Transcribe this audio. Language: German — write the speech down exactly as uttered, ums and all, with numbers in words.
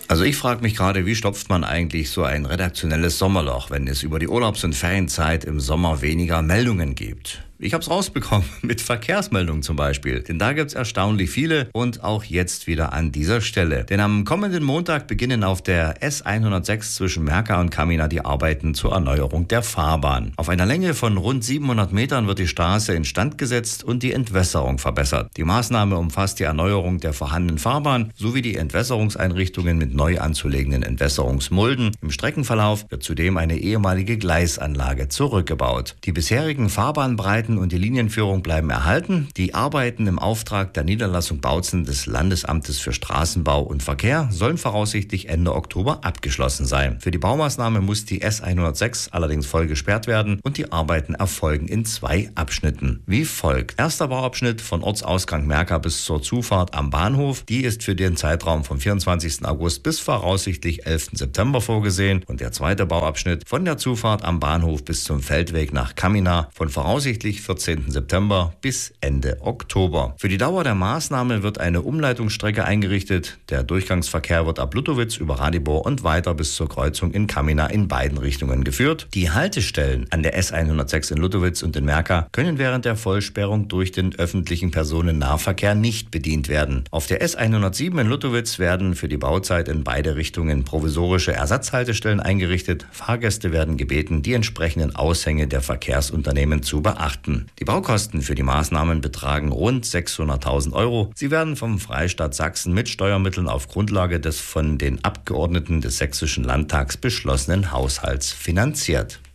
Also ich frage mich gerade, wie stopft man eigentlich so ein redaktionelles Sommerloch, wenn es über die Urlaubs- und Ferienzeit im Sommer weniger Meldungen gibt? Ich habe es rausbekommen, mit Verkehrsmeldungen zum Beispiel. Denn da gibt es erstaunlich viele und auch jetzt wieder an dieser Stelle. Denn am kommenden Montag beginnen auf der S hundertsechs zwischen Merka und Kamina die Arbeiten zur Erneuerung der Fahrbahn. Auf einer Länge von rund siebenhundert Metern wird die Straße instand gesetzt und die Entwässerung verbessert. Die Maßnahme umfasst die Erneuerung der vorhandenen Fahrbahn sowie die Entwässerungseinrichtungen mit neu anzulegenden Entwässerungsmulden. Im Streckenverlauf wird zudem eine ehemalige Gleisanlage zurückgebaut. Die bisherigen Fahrbahnbreiten und die Linienführung bleiben erhalten. Die Arbeiten im Auftrag der Niederlassung Bautzen des Landesamtes für Straßenbau und Verkehr sollen voraussichtlich Ende Oktober abgeschlossen sein. Für die Baumaßnahme muss die S hundertsechs allerdings voll gesperrt werden und die Arbeiten erfolgen in zwei Abschnitten. Wie folgt: Erster Bauabschnitt von Ortsausgang Merka bis zur Zufahrt am Bahnhof. Die ist für den Zeitraum vom vierundzwanzigsten August bis voraussichtlich elften September vorgesehen. Und der zweite Bauabschnitt von der Zufahrt am Bahnhof bis zum Feldweg nach Kamina von voraussichtlich vierzehnten September bis Ende Oktober. Für die Dauer der Maßnahme wird eine Umleitungsstrecke eingerichtet. Der Durchgangsverkehr wird ab Luttowitz über Radibor und weiter bis zur Kreuzung in Kamina in beiden Richtungen geführt. Die Haltestellen an der S hundertsechs in Luttowitz und in Merka können während der Vollsperrung durch den öffentlichen Personennahverkehr nicht bedient werden. Auf der S hundertsieben in Luttowitz werden für die Bauzeit in beide Richtungen provisorische Ersatzhaltestellen eingerichtet. Fahrgäste werden gebeten, die entsprechenden Aushänge der Verkehrsunternehmen zu beachten. Die Baukosten für die Maßnahmen betragen rund sechshunderttausend Euro. Sie werden vom Freistaat Sachsen mit Steuermitteln auf Grundlage des von den Abgeordneten des Sächsischen Landtags beschlossenen Haushalts finanziert.